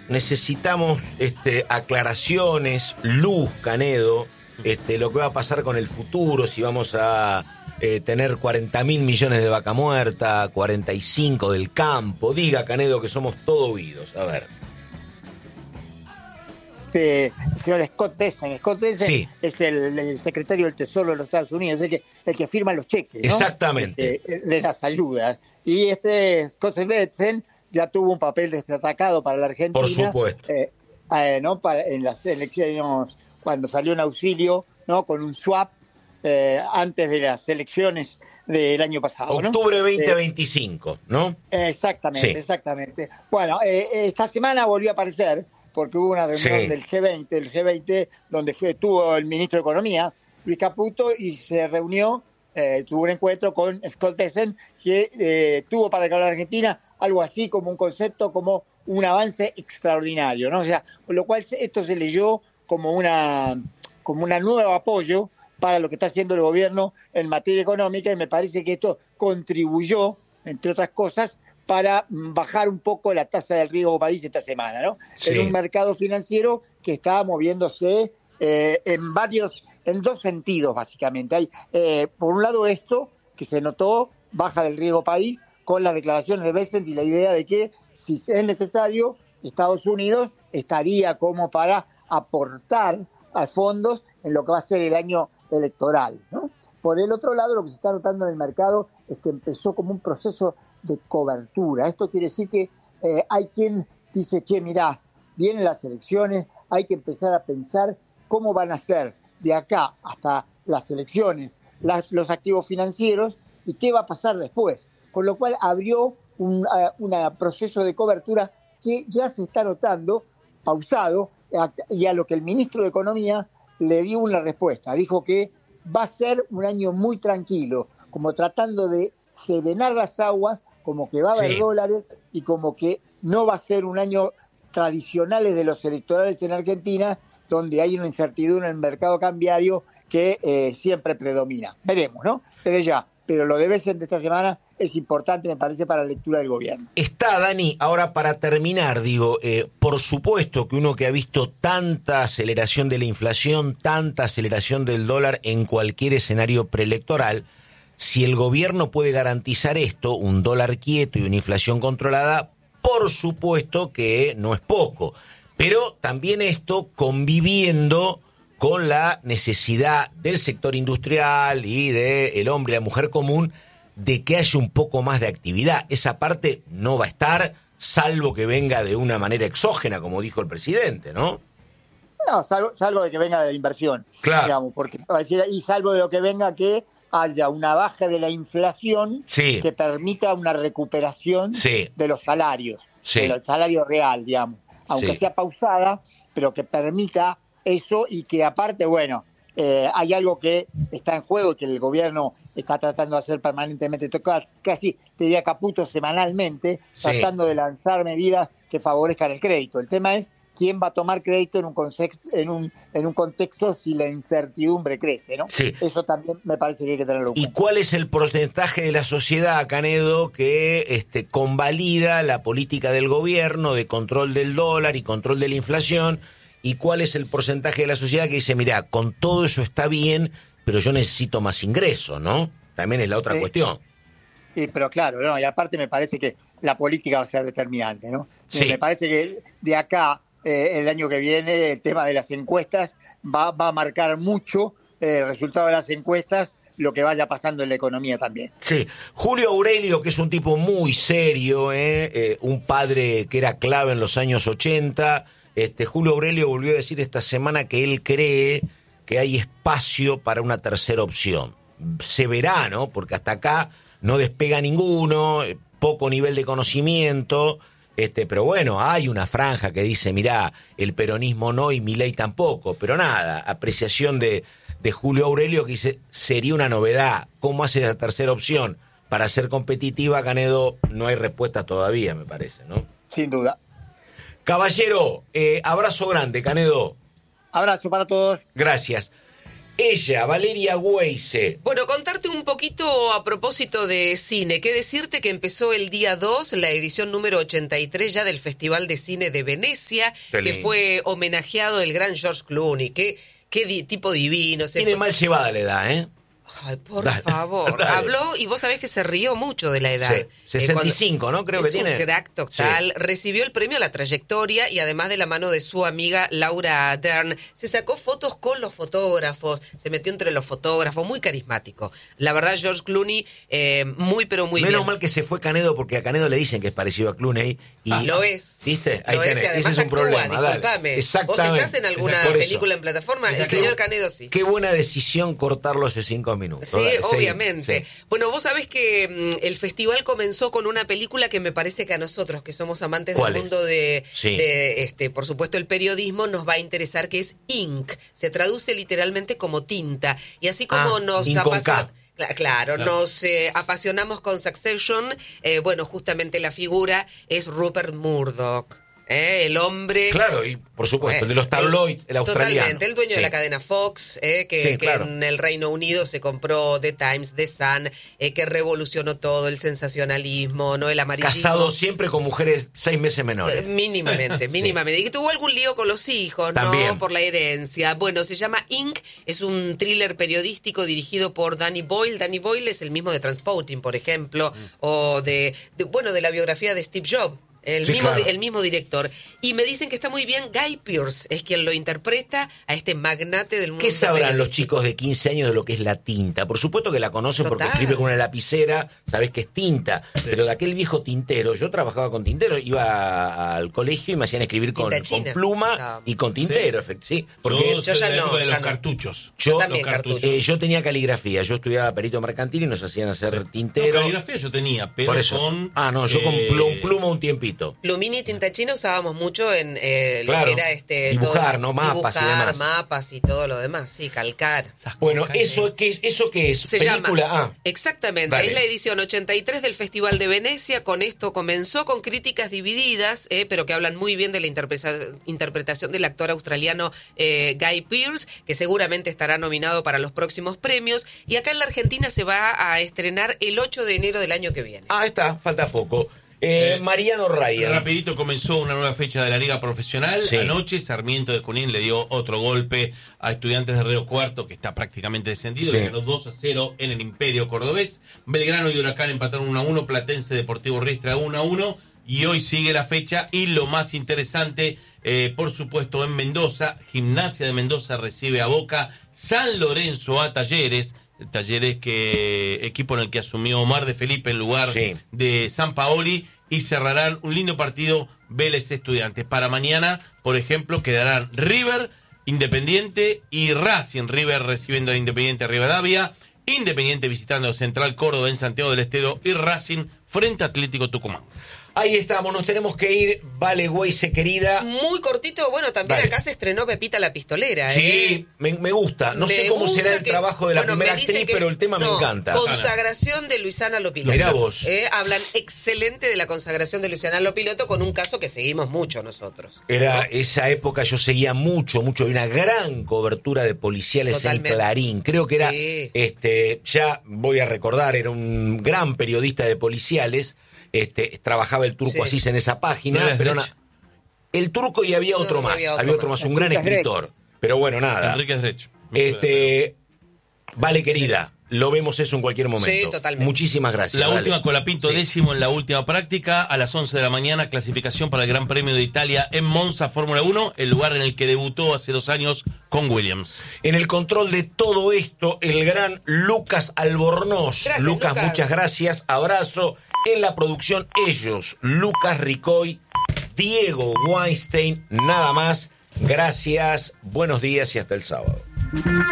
necesitamos aclaraciones, luz, Canedo, lo que va a pasar con el futuro, si vamos a tener 40.000 millones de vaca muerta, 45 del campo. Diga, Canedo, que somos todo oídos. A ver. El señor Scott Bessent. Scott Bessent sí. Es el secretario del Tesoro de los Estados Unidos, el que firma los cheques, ¿no? Exactamente. De las ayudas. Y Scott Bessent ya tuvo un papel destacado para la Argentina. Por supuesto. ¿No? En las elecciones, cuando salió en auxilio, ¿no? Con un swap antes de las elecciones del año pasado, ¿no? Octubre 2025, ¿no? Exactamente, sí. Exactamente. Bueno, esta semana volvió a aparecer, porque hubo una reunión del G20, donde tuvo el ministro de Economía, Luis Caputo, y se reunió, tuvo un encuentro con Scott Bessent, que tuvo para la Argentina algo así como un concepto, como un avance extraordinario, ¿no? O sea, con lo cual esto se leyó como una nuevo apoyo para lo que está haciendo el gobierno en materia económica, y me parece que esto contribuyó, entre otras cosas, para bajar un poco la tasa del riesgo país esta semana, ¿no? Sí. En un mercado financiero que está moviéndose en dos sentidos, básicamente. Hay, por un lado, esto que se notó, baja del riesgo país, con las declaraciones de Bessent y la idea de que, si es necesario, Estados Unidos estaría como para aportar a fondos en lo que va a ser el año electoral, ¿no? Por el otro lado, lo que se está notando en el mercado es que empezó como un proceso de cobertura. Esto quiere decir que hay quien dice, mirá, vienen las elecciones, hay que empezar a pensar cómo van a ser de acá hasta las elecciones los activos financieros y qué va a pasar después. Con lo cual abrió un proceso de cobertura que ya se está notando, pausado, y a lo que el ministro de Economía le dio una respuesta. Dijo que va a ser un año muy tranquilo, como tratando de serenar las aguas, como que va a haber dólares y como que no va a ser un año tradicional de los electorales en Argentina, donde hay una incertidumbre en el mercado cambiario que siempre predomina. Veremos, ¿no? Desde ya. Pero lo de Bessent de esta semana es importante, me parece, para la lectura del gobierno. Está, Dani, ahora para terminar, por supuesto que uno que ha visto tanta aceleración de la inflación, tanta aceleración del dólar en cualquier escenario preelectoral, si el gobierno puede garantizar esto, un dólar quieto y una inflación controlada, por supuesto que no es poco. Pero también esto conviviendo con la necesidad del sector industrial y del hombre y la mujer común de que haya un poco más de actividad. Esa parte no va a estar, salvo que venga de una manera exógena, como dijo el presidente, ¿no? No, salvo de que venga de la inversión, claro. Digamos, porque, y salvo de lo que venga que haya una baja de la inflación que permita una recuperación de los salarios, del salario real, digamos, aunque sea pausada, pero que permita eso y que aparte, hay algo que está en juego y que el gobierno está tratando de hacer permanentemente, casi te diría Caputo semanalmente, tratando de lanzar medidas que favorezcan el crédito. El tema es quién va a tomar crédito en un contexto si la incertidumbre crece, ¿no? Sí. Eso también me parece que hay que tenerlo en cuenta. ¿Y cuál es el porcentaje de la sociedad, Canedo, que convalida la política del gobierno de control del dólar y control de la inflación? ¿Y cuál es el porcentaje de la sociedad que dice, mirá, con todo eso está bien, pero yo necesito más ingresos, ¿no? También es la otra cuestión. Pero claro, ¿no? Y aparte me parece que la política va a ser determinante, ¿no? Me parece que de acá, el año que viene, el tema de las encuestas va a marcar mucho el resultado de las encuestas, lo que vaya pasando en la economía también. Sí, Julio Aurelio, que es un tipo muy serio, un padre que era clave en los años 80, Julio Aurelio volvió a decir esta semana que él cree que hay espacio para una tercera opción. Se verá, ¿no? Porque hasta acá no despega ninguno, poco nivel de conocimiento, pero bueno, hay una franja que dice, mirá, el peronismo no y Milei tampoco, pero nada, apreciación de Julio Aurelio que dice, sería una novedad. ¿Cómo hace la tercera opción? Para ser competitiva, Canedo, no hay respuesta todavía, me parece, ¿no? Sin duda. Caballero, abrazo grande, Canedo. Abrazo para todos. Gracias. Ella, Valeria Weise. Bueno, contarte un poquito a propósito de cine. Qué decirte que empezó el día 2, la edición número 83 ya del Festival de Cine de Venecia, que fue homenajeado el gran George Clooney. Qué tipo divino. Tiene mal llevada la edad, ¿eh? Ay, por favor. Dale. Habló y vos sabés que se rió mucho de la edad. Sí. 65, ¿no? Creo que tiene. Es un crack total. Sí. Recibió el premio a la trayectoria y además de la mano de su amiga Laura Dern. Se sacó fotos con los fotógrafos, se metió entre los fotógrafos, muy carismático. La verdad, George Clooney, muy pero muy bien. Menos mal que se fue Canedo, porque a Canedo le dicen que es parecido a Clooney. Y lo es. ¿Viste? Ahí lo tenés. Es, ese es un actúa, problema. Disculpame. Exactamente. Vos estás en alguna película en plataforma, el señor Canedo sí. Qué buena decisión cortarlo hace 5 minutos. Sí, obviamente. Sí. Bueno, vos sabés que el festival comenzó con una película que me parece que a nosotros, que somos amantes del mundo de por supuesto, el periodismo, nos va a interesar, que es Ink. Se traduce literalmente como tinta. Y así como nos apasiona... Claro, nos apasionamos con Succession. Bueno, justamente la figura es Rupert Murdoch. El hombre... Claro, y por supuesto, el de los tabloids, el australiano. Totalmente, el dueño de la cadena Fox, que en el Reino Unido se compró The Times, The Sun, que revolucionó todo, el sensacionalismo, ¿no? El amarillismo. Casado siempre con mujeres 6 meses menores. Mínimamente. Y que tuvo algún lío con los hijos, también, ¿no? Por la herencia. Bueno, se llama Ink, es un thriller periodístico dirigido por Danny Boyle. Danny Boyle es el mismo de Trainspotting, por ejemplo, o de la biografía de Steve Jobs. El mismo director. Y me dicen que está muy bien. Guy Pearce es quien lo interpreta a este magnate del mundo. ¿Qué sabrán los chicos de 15 años de lo que es la tinta? Por supuesto que la conocen porque escribe con una lapicera, sabes que es tinta, pero de aquel viejo tintero, yo trabajaba con tintero, iba al colegio y me hacían escribir con pluma y con tintero, sí. Porque yo ya no. De los cartuchos. Yo también cartuchos. Yo tenía caligrafía, yo estudiaba perito mercantil y nos hacían hacer tintero. No, caligrafía yo tenía, pero con... yo con pluma un tiempito. Plumini y tinta china usábamos mucho en lo que era dibujar, todo, ¿no? Mapas y demás. Mapas y todo lo demás, sí, calcar. Bueno, ¿eso qué es? Se película llama, exactamente, es la edición 83 del Festival de Venecia. Con esto comenzó con críticas divididas, pero que hablan muy bien de la interpretación del actor australiano Guy Pearce, que seguramente estará nominado para los próximos premios. Y acá en la Argentina se va a estrenar el 8 de enero del año que viene. Falta poco. Mariano Ryan. Rapidito comenzó una nueva fecha de la Liga Profesional. Anoche Sarmiento de Junín le dio otro golpe a Estudiantes de Río Cuarto, que está prácticamente descendido. Le ganó 2-0 en el Imperio Cordobés. Belgrano y Huracán empataron 1-1. Platense Deportivo Riestra 1-1. Y hoy sigue la fecha. Y lo más interesante, por supuesto, en Mendoza, Gimnasia de Mendoza recibe a Boca, San Lorenzo a Talleres. Talleres, equipo en el que asumió Omar de Felipe en lugar de Sampaoli, y cerrarán un lindo partido Vélez Estudiantes. Para mañana, por ejemplo, quedarán River, Independiente y Racing. River recibiendo a Independiente Rivadavia, Independiente visitando Central Córdoba en Santiago del Estero y Racing frente a Atlético Tucumán. Ahí estamos, nos tenemos que ir. Vale, Weise, querida. Muy cortito, bueno, también acá se estrenó Pepita la Pistolera. Sí, me gusta. No sé cómo será el trabajo de la primera actriz, pero el tema me encanta. Consagración de Luisana Lopilato. Mirá vos. Hablan excelente de la consagración de Luisana Lopilato, con un caso que seguimos mucho nosotros. Era esa época, yo seguía mucho, había una gran cobertura de policiales en Clarín. Creo que era, ya voy a recordar, era un gran periodista de policiales. Trabajaba el Turco Asís en esa página, pero el Turco y había otro más, un gran escritor. Pero bueno, nada. Enrique Recho. Vale, querida, lo vemos eso en cualquier momento. Sí, totalmente. Muchísimas gracias. La última Colapinto, 10º en la última práctica, a las 11 de la mañana, clasificación para el Gran Premio de Italia en Monza, Fórmula 1, el lugar en el que debutó hace 2 años con Williams. En el control de todo esto, el gran Lucas Albornoz. Gracias, Lucas, muchas gracias, abrazo. En la producción, ellos, Lucas Ricoy, Diego Weinstein, nada más. Gracias, buenos días y hasta el sábado.